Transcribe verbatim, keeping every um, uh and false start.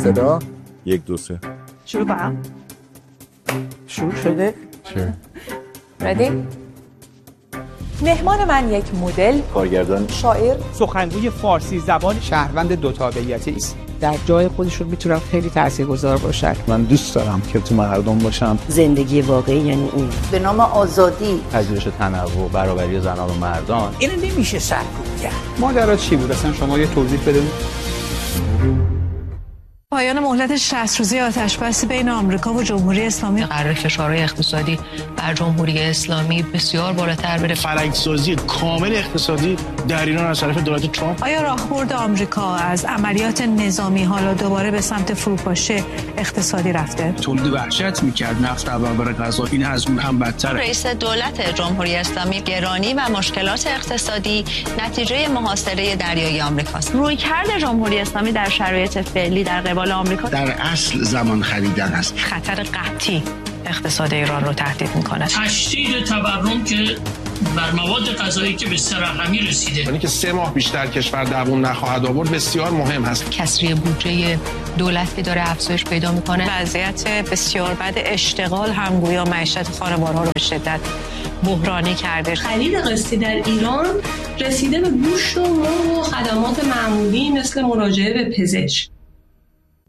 صدا یک دو سه شروع کنم. شروع شده. چه؟ ردی؟ مهمان من یک مدل، کارگردان، شاعر، سخنگوی فارسی زبان، شهروند دو تابعیتی است. در جای خودشون میتونن خیلی تاثیرگذار باشن. من دوست دارم که تو مردم باشم. زندگی واقعی یعنی این. به نام آزادی، پذیرش تنوع، برابری زنان و مردان. اینو نمیشه سرکوب کرد. ماجرا چی بود اصلا؟ شما یه توضیح بده. پایان مهلت شصت روزه آتش‌بس بین آمریکا و جمهوری اسلامی قرار فشارهای اقتصادی بر جمهوری اسلامی بسیار بالاتر بره. فرهنگ‌سازی کامل اقتصادی در ایران از طرف دولت ترامپ. آیا راهبرد آمریکا از عملیات نظامی حالا دوباره به سمت فروپاشی اقتصادی رفته؟ تولید وحشت می‌کرد، نفت در برابر غذا، این از اون هم بدتره. رئیس دولت جمهوری اسلامی گرانی و مشکلات اقتصادی نتیجه محاصره دریایی آمریکاست. رویکرد جمهوری اسلامی در شرایط فعلی در قبال آمریکا در اصل زمان خریدن است. خطر قطعی اقتصاد ایران رو تهدید میکنه. تشدید تورم که بر مواد غذایی که به سرقمی رسیده، یعنی که سه ماه بیشتر کشور دووم نخواهد آورد بسیار مهم هست. کسری بودجه دولت که داره افزایش پیدا میکنه. وضعیت بسیار بد اشتغال هم گویا معیشت خانوارها رو به شدت بحرانی کرده. خرید قسطی در ایران رسیده به گوشت و مرغ و خدمات معمولی مثل مراجعه به پزشک.